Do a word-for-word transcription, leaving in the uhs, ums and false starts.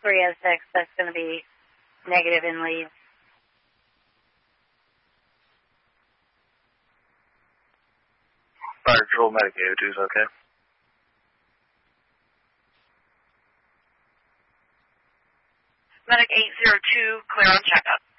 three oh six, that's going to be negative in leads. Fire control, medic A O two is okay. Medic eight zero two, clear on checkup.